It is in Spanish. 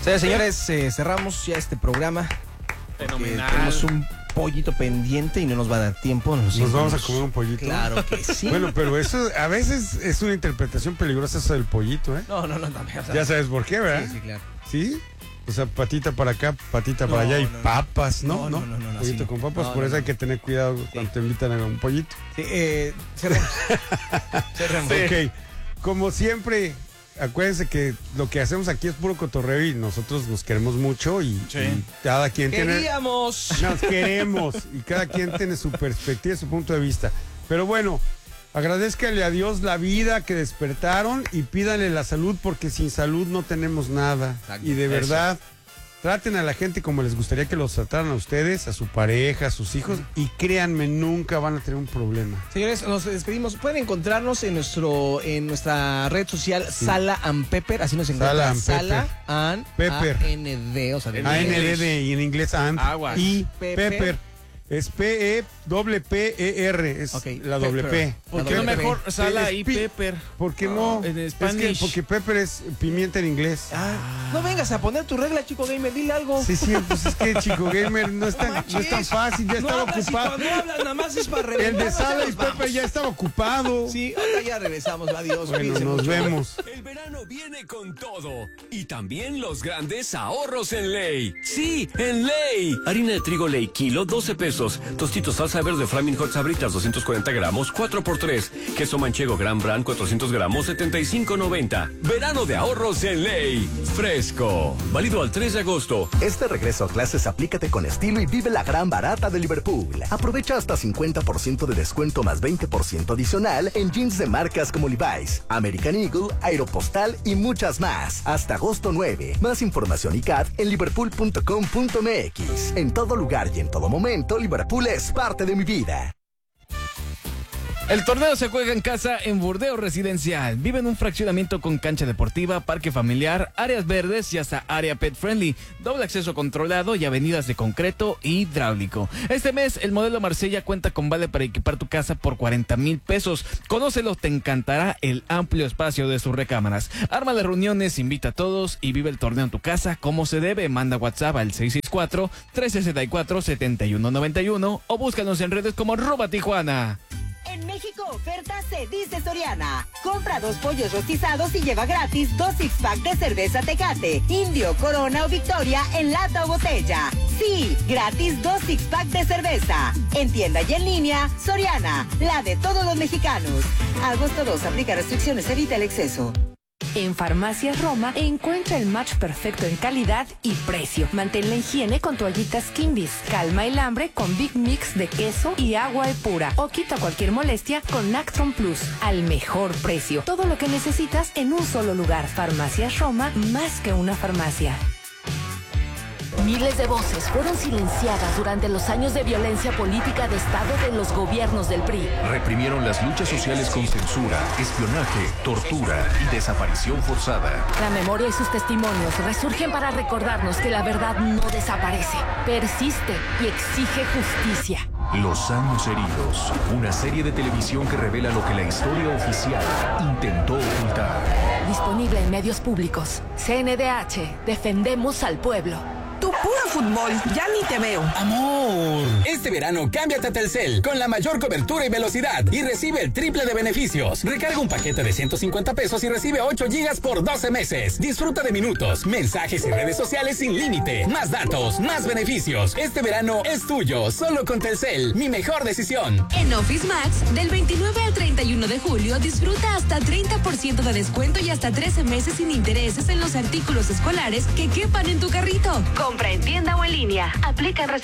Señores, cerramos ya este programa. Fenomenal. Tenemos un pollito pendiente y no nos va a dar tiempo. Nos vamos a comer un pollito. Claro que sí. Bueno, pero eso a veces es una interpretación peligrosa eso del pollito, ¿eh? No, también. O sea, Ya sabes por qué, ¿verdad? Sí, claro. ¿Sí? O sea, patita para acá, patita para allá y papas, ¿no? No, Pollito sí, con papas, no, por eso no. hay que tener cuidado cuando te invitan a un pollito. Sí, cerremos. Cerremos. Ok, como siempre, acuérdense que lo que hacemos aquí es puro cotorreo y nosotros nos queremos mucho y cada quien Queríamos. nos queremos y cada quien tiene su perspectiva y su punto de vista. Pero bueno, agradezcanle a Dios la vida que despertaron y pídanle la salud porque sin salud no tenemos nada. Exacto. Y de verdad, traten a la gente como les gustaría que los trataran a ustedes, a su pareja, a sus hijos y créanme, nunca van a tener un problema. Señores, nos despedimos. Pueden encontrarnos en nuestra red social Sala and Pepper, así nos encuentran. Sala and Pepper. A-N-D, o sea, de A-N-D y en inglés and Aguas. y Pepper. Pepper. Es P-E-P-P-E-R. Es Ok, la doble Pepper. P. ¿Por La qué no doble mejor P. Sala Es y pi- Pepper? ¿Por qué no? En Es que Spanish. porque Pepper es pimienta en inglés. No vengas a poner tu regla, chico gamer, dile algo. Sí, pues es que Chico Gamer no es tan fácil, ya estaba hablas, y ocupado. cuando hablas nada más es para El reventar. de Sala y nos vamos. Pepper ya estaba ocupado. Sí, ahora ya regresamos, adiós. Bueno, cuídense nos mucho. vemos. El verano viene con todo y también los grandes ahorros en Ley. Sí, en Ley. Harina de trigo Ley, kilo, 12 pesos. Tostitos salsa verde Flaming Hot Sabritas, 240 gramos, 4x3. Queso manchego Gran Bran, 400 gramos, 75.90. Verano de ahorros en Ley. Fresco. Válido al 3 de agosto. Este regreso a clases aplícate con estilo y vive la gran barata de Liverpool. Aprovecha hasta 50% de descuento más 20% adicional en jeans de marcas como Levi's, American Eagle, Aeropostal y muchas más. Hasta agosto 9. Más información y CAT en liverpool.com.mx. En todo lugar y en todo momento, Liverpool es parte de mi vida. El torneo se juega en casa en Burdeos Residencial. Vive en un fraccionamiento con cancha deportiva, parque familiar, áreas verdes y hasta área pet friendly. Doble acceso controlado y avenidas de concreto hidráulico. Este mes, el modelo Marsella cuenta con vale para equipar tu casa por 40,000 pesos. Conócelo, te encantará el amplio espacio de sus recámaras. Arma de reuniones, invita a todos y vive el torneo en tu casa como se debe. Manda WhatsApp al 664-364-7191 o búscanos en redes como @Tijuana. En México, oferta se dice Soriana. Compra 2 pollos rostizados y lleva gratis 2 six-pack de cerveza Tecate, Indio, Corona o Victoria en lata o botella. Sí, gratis 2 six-pack de cerveza. En tienda y en línea, Soriana, la de todos los mexicanos. Agosto 2, aplica restricciones, evita el exceso. En Farmacias Roma encuentra el match perfecto en calidad y precio. Mantén la higiene con toallitas Kimbis. Calma el hambre con Big Mix de queso y agua pura. O quita cualquier molestia con Nactron Plus. Al mejor precio. Todo lo que necesitas en un solo lugar. Farmacias Roma, más que una farmacia. Miles de voces fueron silenciadas durante los años de violencia política de Estado de los gobiernos del PRI. Reprimieron las luchas sociales con censura, espionaje, tortura y desaparición forzada. La memoria y sus testimonios resurgen para recordarnos que la verdad no desaparece, persiste y exige justicia. Los años heridos, una serie de televisión que revela lo que la historia oficial intentó ocultar. Disponible en medios públicos. CNDH, defendemos al pueblo. Tu puro fútbol, ya ni te veo. Amor. Este verano cámbiate a Telcel con la mayor cobertura y velocidad y recibe el triple de beneficios. Recarga un paquete de 150 pesos y recibe 8 gigas por 12 meses. Disfruta de minutos, mensajes y redes sociales sin límite. Más datos, más beneficios. Este verano es tuyo, solo con Telcel. Mi mejor decisión. En Office Max, del 29 al 31 de julio, disfruta hasta 30% de descuento y hasta 13 meses sin intereses en los artículos escolares que quepan en tu carrito. Compra en tienda o en línea. Aplican restricciones.